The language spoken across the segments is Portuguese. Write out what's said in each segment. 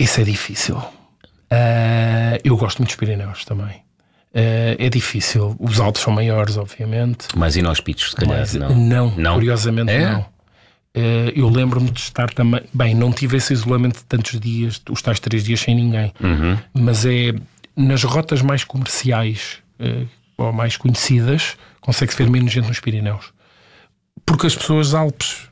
Isso é difícil. Eu gosto muito dos Pirineus também. É difícil. Os Alpes são maiores, obviamente. Mais inóspitos, se calhar. Não, curiosamente não. Eu lembro-me de estar também... Bem, não tive esse isolamento de tantos dias, os tais 3 dias sem ninguém. Mas é nas rotas mais comerciais ou mais conhecidas, consegue-se ver menos gente nos Pirineus. Porque as pessoas Alpes,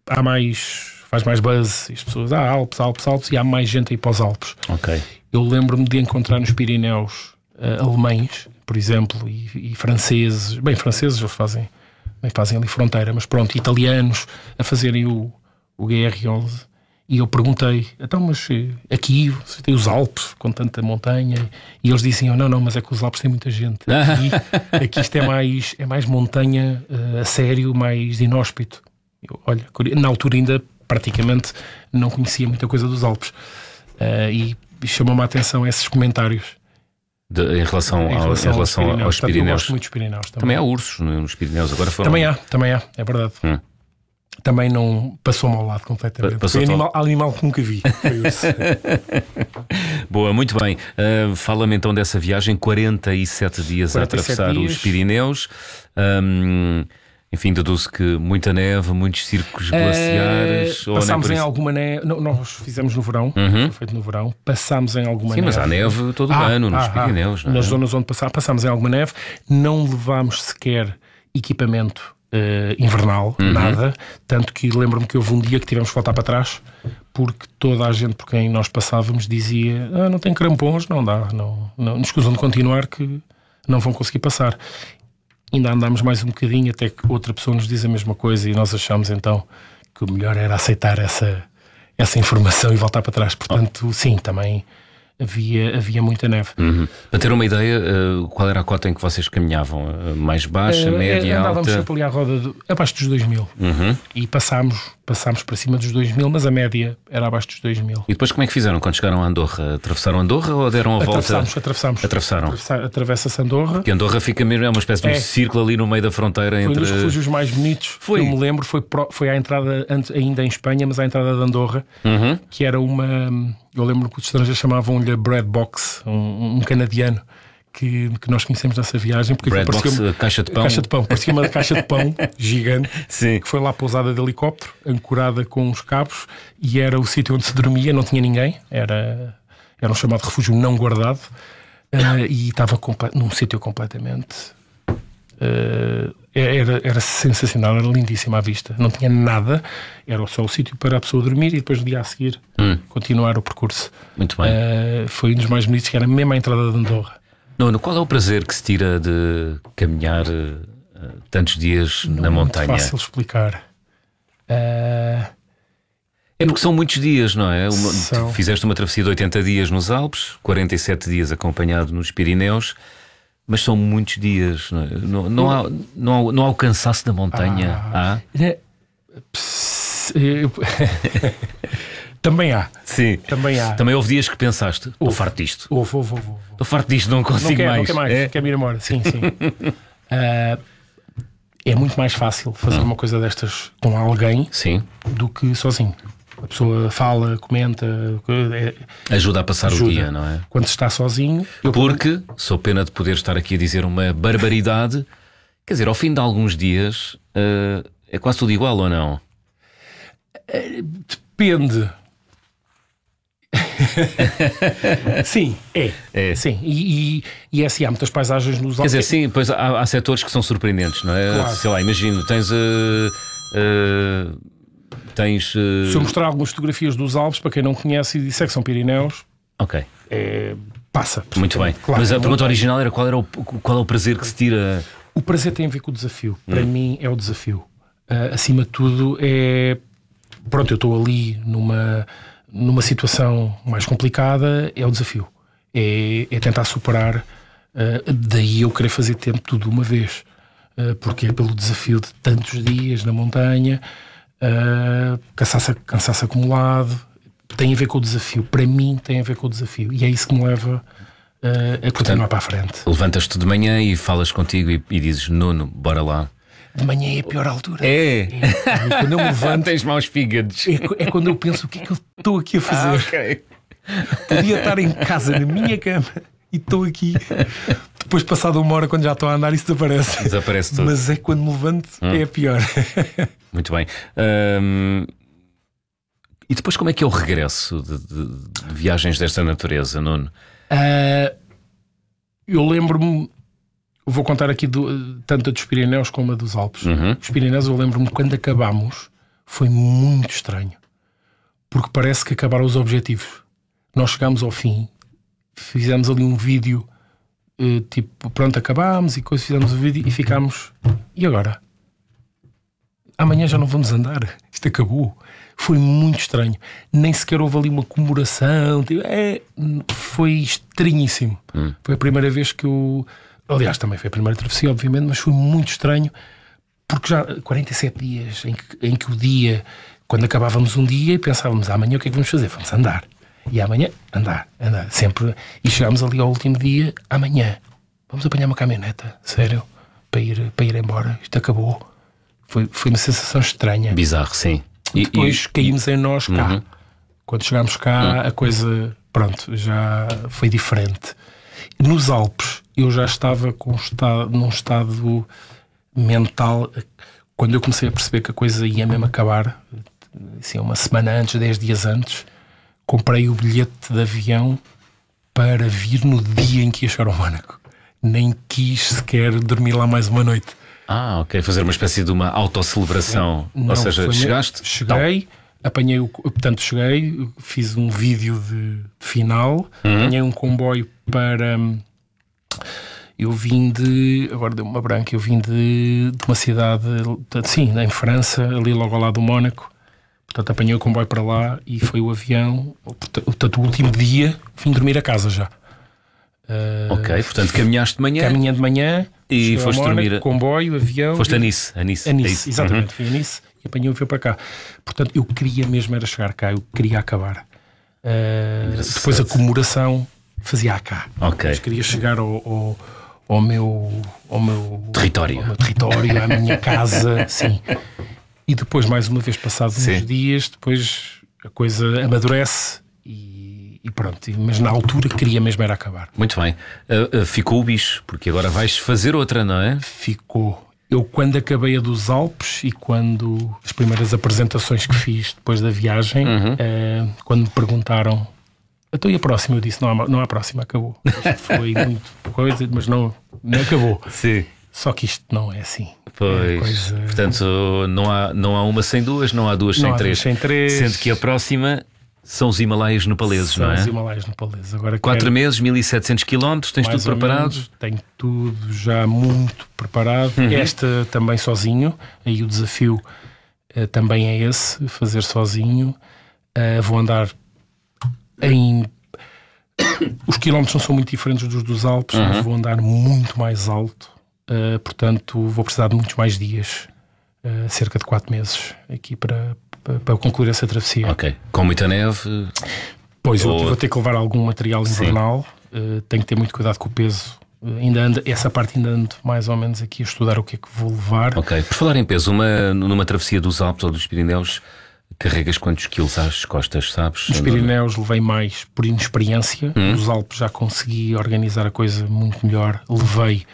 faz mais buzz, e as pessoas Alpes, e há mais gente a ir para os Alpes. Ok. Eu lembro-me de encontrar nos Pirineus alemães, por exemplo, e franceses. Bem, franceses eles fazem ali fronteira, mas pronto, italianos a fazerem o GR11. E eu perguntei, então, mas aqui você tem os Alpes com tanta montanha? E eles diziam, não, mas é que os Alpes têm muita gente. Aqui isto é mais montanha a sério, mais inóspito. Olha, na altura ainda praticamente não conhecia muita coisa dos Alpes. E chamou-me a atenção esses comentários. Em relação aos Pirineus. Eu gosto muito dos Pirineus. Também há ursos nos Pirineus. Agora foram... Também há, é verdade. Também não passou-me ao lado completamente. Foi animal que nunca vi. Foi urso. Boa, muito bem. Fala-me então dessa viagem, 47 dias a atravessar os Pirineus. Enfim, deduzo que muita neve, muitos circos glaciares. Passámos em alguma neve. Nós fizemos no verão, foi feito no verão. Passámos em alguma neve. Sim, mas há neve todo o ano nos Pirineus. Nas zonas onde passámos em alguma neve. Não levámos sequer equipamento invernal, nada. Tanto que lembro-me que houve um dia que tivemos que voltar para trás, porque toda a gente por quem nós passávamos dizia: não tem crampons, não dá, não nos escusam de continuar que não vão conseguir passar. Ainda andámos mais um bocadinho até que outra pessoa nos diz a mesma coisa e nós achamos então que o melhor era aceitar essa informação e voltar para trás. Portanto, sim, também havia muita neve. Para ter uma ideia, qual era a cota em que vocês caminhavam? Mais baixa, média, alta? Andávamos sempre ali à roda abaixo dos 2000 e passámos para cima dos 2000, mas a média era abaixo dos 2000. E depois como é que fizeram quando chegaram a Andorra? Atravessaram Andorra ou deram a volta? Atravessaram. Atravessa-se Andorra. Que Andorra fica mesmo, é uma espécie de um círculo ali no meio da fronteira entre... Foi um dos refúgios mais bonitos. Eu me lembro, foi à entrada, ainda em Espanha, mas à entrada de Andorra, que era uma... Eu lembro que os estrangeiros chamavam-lhe a Bread Box, um canadiano que nós conhecemos nessa viagem. Porque Bread Box, caixa de pão. Parecia uma caixa de pão gigante. Sim. Que foi lá pousada de helicóptero, ancorada com os cabos, e era o sítio onde se dormia, não tinha ninguém, era um chamado refúgio não guardado, e estava num sítio completamente... Era sensacional, era lindíssima a vista. Não tinha nada, era só o sítio para a pessoa dormir e depois no dia a seguir continuar o percurso. Muito bem. Foi um dos mais bonitos, que era mesmo à entrada de Andorra. Nuno, qual é o prazer que se tira de caminhar tantos dias na montanha? Não é fácil explicar. É porque são muitos dias, não é? Fizeste uma travessia de 80 dias nos Alpes, 47 dias acompanhado nos Pirineus. Mas são muitos dias, não há o cansaço da montanha. Também há. Sim. Também houve dias que pensaste: estou farto disto. Estou farto disto, não consigo mais. Não quero mais, quero ir embora. Sim. É muito mais fácil fazer uma coisa destas com alguém do que sozinho. A pessoa fala, comenta, ajuda a passar o dia, não é? Quando se está sozinho. Porque, sou pena de poder estar aqui a dizer uma barbaridade, quer dizer, ao fim de alguns dias é quase tudo igual ou não? Depende. Sim, é. Sim. E assim, há muitas paisagens nos Alpes. Quer dizer, sim, pois há setores que são surpreendentes, não é? Claro. Sei lá, imagino, tens. Se eu mostrar algumas fotografias dos Alpes, para quem não conhece e disser que são Pirineus, ok. Passa. Muito bem. Claro, mas a pergunta original era qual é o prazer que se tira? O prazer tem a ver com o desafio. Para mim é o desafio. Acima de tudo pronto, eu estou ali numa situação mais complicada, é o desafio. É tentar superar, daí eu querer fazer tempo tudo de uma vez. Porque é pelo desafio de tantos dias na montanha, cansaço acumulado, tem a ver com o desafio. Para mim tem a ver com o desafio, e é isso que me leva a continuar para a frente. Levantas-te de manhã e falas contigo e dizes: Nuno, bora lá. De manhã é a pior altura. Quando eu me levanto, tens maus fígados. É quando eu penso: o que é que eu estou aqui a fazer? Ok. Podia estar em casa, na minha cama, e estou aqui. Depois, passado uma hora, quando já estou a andar, isso desaparece. Desaparece tudo. Mas é quando me levanto, é a pior. Muito bem. E depois, como é que é o regresso de viagens desta natureza, Nuno? Eu lembro-me, vou contar aqui tanto a dos Pirineus como a dos Alpes. Os Pirineus, eu lembro-me quando acabámos, foi muito estranho, porque parece que acabaram os objetivos. Nós chegámos ao fim, fizemos ali um vídeo, tipo, pronto, acabámos e coisa, fizemos o vídeo e ficámos. E agora? Amanhã já não vamos andar, isto acabou. Foi muito estranho, nem sequer houve ali uma comemoração, tipo, foi estranhíssimo. Foi a primeira vez que eu, aliás, também foi a primeira travessia, obviamente, mas foi muito estranho, porque já 47 dias em que o dia, quando acabávamos um dia, pensávamos, amanhã o que é que vamos fazer? Vamos andar. E amanhã, andar, sempre. E chegámos ali ao último dia, amanhã vamos apanhar uma caminhoneta, sério, para ir embora, isto acabou. Foi uma sensação estranha. Bizarro, sim. Depois caímos em nós cá. Quando chegámos cá, a coisa, pronto, já foi diferente. Nos Alpes, eu já estava num estado mental, quando eu comecei a perceber que a coisa ia mesmo acabar, assim, uma semana antes, 10 dias antes, comprei o bilhete de avião para vir no dia em que ia chegar ao Mónaco. Nem quis sequer dormir lá mais uma noite. Ok. Fazer uma espécie de uma autocelebração. Ou seja, chegaste? Cheguei, cheguei, fiz um vídeo de final, apanhei um comboio para... Eu vim agora deu uma branca, eu vim de uma cidade, sim, em França, ali logo ao lado do Mónaco. Portanto, apanhei o comboio para lá e foi o avião. Portanto, o último dia vim dormir a casa já. Ok, portanto, caminhaste de manhã. Caminhei de manhã e foste Mónaco, dormir. Comboio, avião. Foste a Nice. A Nice, exatamente, fui a Nice e apanhei o avião para cá. Portanto, eu queria mesmo era chegar cá, eu queria acabar. Depois a comemoração fazia cá. Ok. Mas queria chegar ao meu território. Ao meu território, à minha casa, sim. E depois, mais uma vez, passados uns dias, depois a coisa amadurece e pronto. Mas na altura queria mesmo era acabar. Muito bem. Ficou o bicho, porque agora vais fazer outra, não é? Ficou. Eu, quando acabei a dos Alpes e quando as primeiras apresentações que fiz depois da viagem, quando me perguntaram, então e a próxima? Eu disse, não há próxima, acabou. Isto foi muito coisa, mas não acabou. Sim. Só que isto não é assim. Pois, portanto, não há uma sem duas, não há duas sem três. Sendo que a próxima são os Himalaias nepaleses, não é? São os Himalaias nepaleses. Agora 4 meses, 1700 km, tens tudo preparado? Tenho tudo já muito preparado. Esta também sozinho, aí o desafio também é esse, fazer sozinho. Vou andar os quilómetros não são muito diferentes dos Alpes, mas vou andar muito mais alto. Portanto, vou precisar de muitos mais dias, cerca de 4 meses aqui para concluir essa travessia. Ok. Com muita neve? Pois, eu vou ter que levar algum material invernal. Tenho que ter muito cuidado com o peso. Essa parte ainda ando mais ou menos aqui a estudar o que é que vou levar. Ok. Por falar em peso, numa travessia dos Alpes ou dos Pirineus, carregas quantos quilos às costas, sabes? Nos Pirineus levei mais por inexperiência. Nos Alpes já consegui organizar a coisa muito melhor. Levei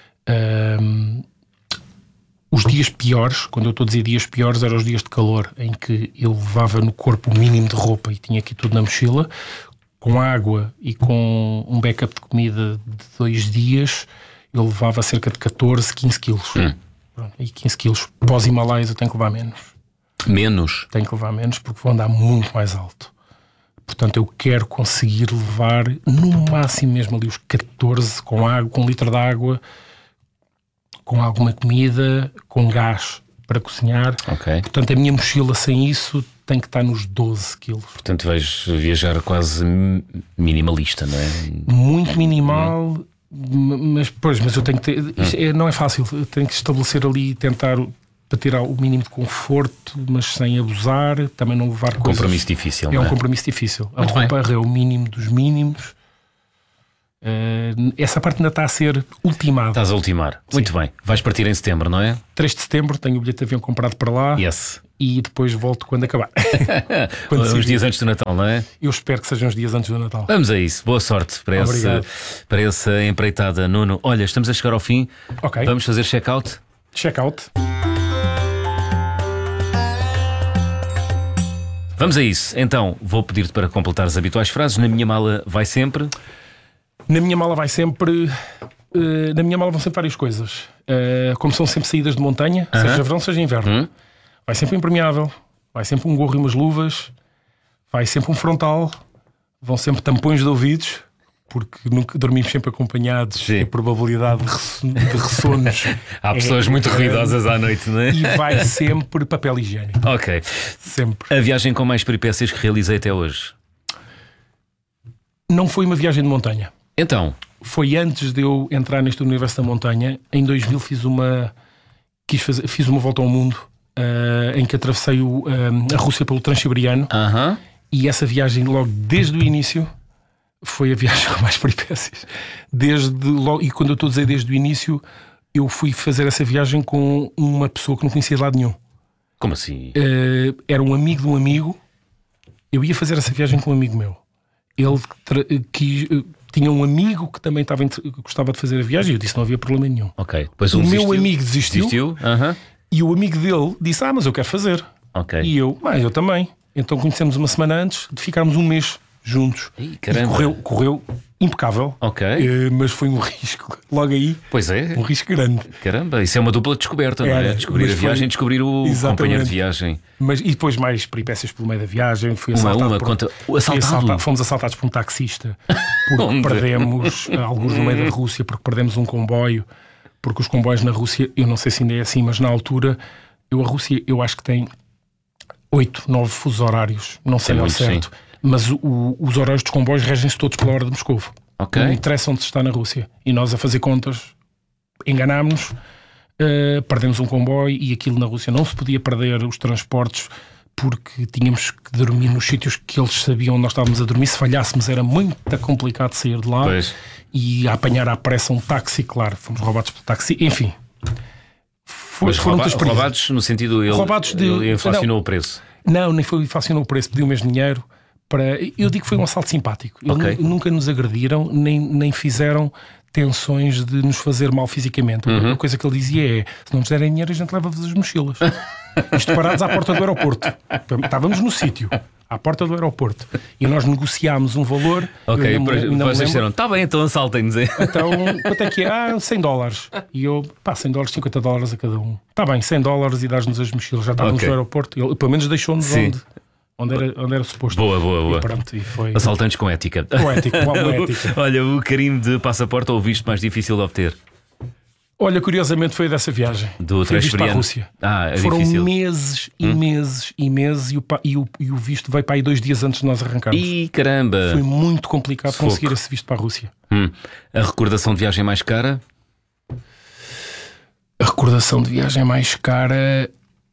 os dias piores, quando eu estou a dizer dias piores, eram os dias de calor, em que eu levava no corpo o mínimo de roupa e tinha aqui tudo na mochila, com água e com um backup de comida de 2 dias, eu levava cerca de 14, 15 quilos. E 15 quilos. Pós Himalaias eu tenho que levar menos. Menos? Tenho que levar menos porque vou andar muito mais alto. Portanto, eu quero conseguir levar no máximo mesmo ali os 14 com água, com 1 litro de água, com alguma comida, com gás para cozinhar. Ok. Portanto, a minha mochila sem isso tem que estar nos 12 quilos. Portanto, vais viajar quase minimalista, não é? Muito minimal, mas eu tenho que ter... não é fácil, eu tenho que estabelecer ali, tentar para ter o mínimo de conforto, mas sem abusar, também não levar coisas... Compromisso difícil, não é? É um compromisso difícil. A roupa é o mínimo dos mínimos. Essa parte ainda está a ser ultimada. Estás a ultimar. Muito bem. Vais partir em setembro, não é? 3 de setembro, tenho o bilhete de avião comprado para lá. Yes. e depois volto quando acabar. Uns dias antes do Natal, não é? Eu espero que sejam os dias antes do Natal. Vamos a isso, boa sorte para essa empreitada, Nuno. Olha, estamos a chegar ao fim. Ok. Vamos fazer check-out? Check-out. Vamos a isso. Então, vou pedir-te para completar as habituais frases. Na minha mala vai sempre. Na minha mala vai sempre. Na minha mala vão sempre várias coisas. Como são sempre saídas de montanha, seja verão, seja inverno. Vai sempre um impermeável, vai sempre um gorro e umas luvas, vai sempre um frontal, vão sempre tampões de ouvidos, porque nunca dormimos sempre acompanhados. Sim. E a probabilidade de ressonos. Há pessoas muito ruidosas à noite, não é? E vai sempre papel higiênico. Ok. Sempre. A viagem com mais peripécias que realizei até hoje? Não foi uma viagem de montanha. Então? Foi antes de eu entrar neste universo da montanha. Em 2000 fiz uma volta ao mundo, em que atravessei a Rússia pelo Transiberiano. E essa viagem, logo desde o início, foi a viagem com mais peripécias. E quando eu estou a dizer desde o início, eu fui fazer essa viagem com uma pessoa que não conhecia de lado nenhum. Como assim? Era um amigo de um amigo. Eu ia fazer essa viagem com um amigo meu. Ele tinha um amigo que também gostava de fazer a viagem e eu disse que não havia problema nenhum. Ok. Depois o meu amigo desistiu. Aham. E o amigo dele disse: mas eu quero fazer. Ok. E eu também. Então conhecemos uma semana antes de ficarmos um mês juntos. Ih, e caramba. correu impecável. Ok. Mas foi um risco. Logo aí. Pois é. Um risco grande. Caramba, isso é uma dupla descoberta, não é? Descobrir a viagem e descobrir o companheiro de viagem. E depois mais peripécias pelo meio da viagem. Fui fomos assaltados por um taxista. Porque perdemos alguns no meio da Rússia, porque perdemos um comboio. Porque os comboios na Rússia, eu não sei se ainda é assim, mas na altura, a Rússia, eu acho que tem 8, 9 fusos horários. Não sei ao certo. Sim. Mas os horários dos comboios regem-se todos pela hora de Moscovo. Okay. Não interessa onde se está na Rússia. E nós, a fazer contas, enganámos-nos, perdemos um comboio e aquilo na Rússia não se podia perder os transportes porque tínhamos que dormir nos sítios que eles sabiam onde nós estávamos a dormir. Se falhássemos era muito complicado sair de lá. Pois. E a apanhar à pressa um táxi, claro, fomos roubados pelo táxi, enfim. Roubados no sentido, ele inflacionou o preço? Não, nem foi inflacionou o preço, pediu o mesmo dinheiro. Eu digo que foi um assalto simpático. Eles nunca nos agrediram, nem fizeram tensões de nos fazer mal fisicamente. A coisa que ele dizia é: se não nos derem dinheiro, a gente leva-vos as mochilas. Isto parados à porta do aeroporto. Estávamos no sítio, à porta do aeroporto. E nós negociámos um valor. Ok, vocês disseram: está bem, então assaltem-nos. Então, quanto é que é? $100. E eu, $100, $50 a cada um. Está bem, $100 e dás-nos as mochilas. Já estávamos no aeroporto. Ele pelo menos deixou-nos onde era suposto. Boa. E pronto, e foi... Assaltantes com ética. Com ética. Olha, o carimbo de passaporte ou o visto mais difícil de obter? Olha, curiosamente foi dessa viagem. Foi visto para a Rússia. Foram difícil. Meses e meses e meses e o visto veio para aí 2 dias antes de nós arrancarmos. Ih, caramba! Foi muito complicado conseguir esse visto para a Rússia. A recordação de viagem mais cara? A recordação de viagem mais cara...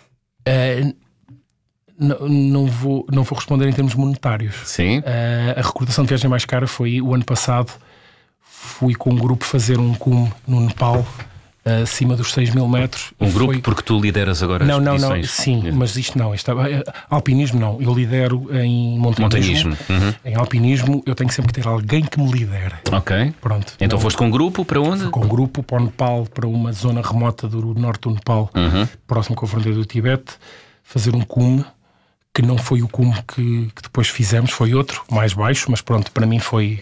Não vou responder em termos monetários. Sim. A recordação de viagem mais cara foi o ano passado. Fui com um grupo fazer um cume no Nepal, acima dos 6.000 metros. Um grupo porque tu lideras agora as expedições? Não, sim, mas isto não. Alpinismo não. Eu lidero em montanhismo. Em alpinismo eu tenho sempre que ter alguém que me lidere. Ok. Pronto. Então foste com um grupo para onde? Fui com um grupo para o Nepal, para uma zona remota do norte do Nepal, próximo com a fronteira do Tibete, fazer um cume. Que não foi o cume que depois fizemos, foi outro, mais baixo, mas pronto, para mim foi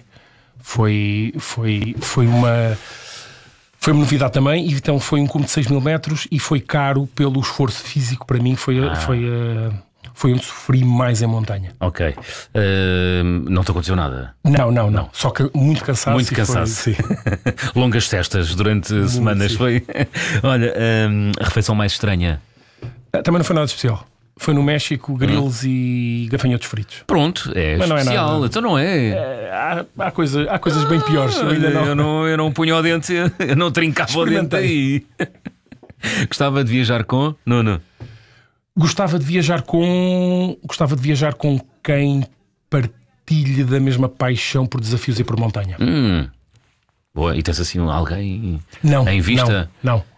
uma novidade também. E então foi um cume de 6.000 metros e foi caro pelo esforço físico. Para mim foi onde sofri mais em montanha. Ok. Não te aconteceu nada? Não. Só que muito cansaço. Muito cansaço. Longas cestas durante semanas. Sim. Foi. Olha, a refeição mais estranha? Também não foi nada especial. Foi no México, grilos e gafanhotos fritos. Pronto, é mas especial, não é então não é. Há coisas bem piores. Eu não punho o dente, eu não trincava o dente aí. Gostava de viajar com Nuno? Gostava de viajar com quem partilhe da mesma paixão por desafios e por montanha. Boa, e tens assim alguém não, em vista? Não.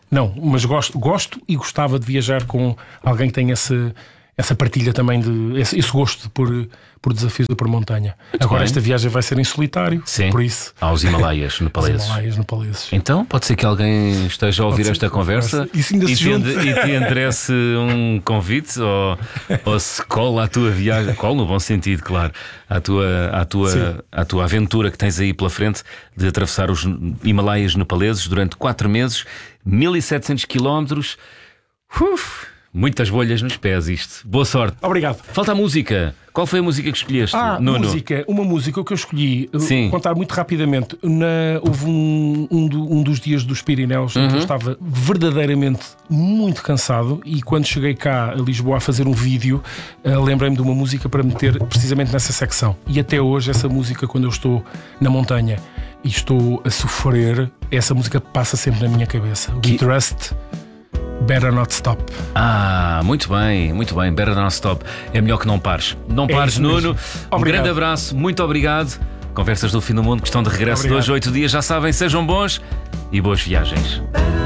Não, mas gosto e gostava de viajar com alguém que tenha essa partilha também, esse gosto por desafios por montanha. Muito Agora bem. Esta viagem vai ser em solitário. Sim, por isso. aos Himalaias nepaleses. Então pode ser que alguém esteja a ouvir esta conversa e te interesse um convite ou se cola à tua viagem, cola no bom sentido, claro, à tua aventura que tens aí pela frente de atravessar os Himalaias nepaleses durante 4 meses, 1700 quilómetros. Muitas bolhas nos pés, isto. Boa sorte. Obrigado. Falta a música. Qual foi a música que escolheste, Nuno? Uma música que eu escolhi. Vou contar muito rapidamente. Houve um dos dias dos Pirineus em que eu estava verdadeiramente muito cansado, e quando cheguei cá a Lisboa a fazer um vídeo, lembrei-me de uma música para meter precisamente nessa secção. E até hoje essa música, quando eu estou na montanha e estou a sofrer, essa música passa sempre na minha cabeça. We Trust, Better Not Stop. Muito bem. Better Not Stop. É melhor que não pares. Não pares, Nuno. Um grande abraço, muito obrigado. Conversas do Fim do Mundo que estão de regresso de hoje, 8 dias. Já sabem, sejam bons e boas viagens.